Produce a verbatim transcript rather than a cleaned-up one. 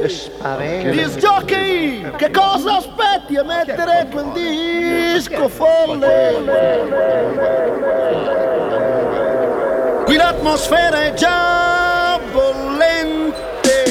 Che spavento. Disc jockey, che cosa aspetti a mettere quel disco folle? Qui l'atmosfera è già bollente.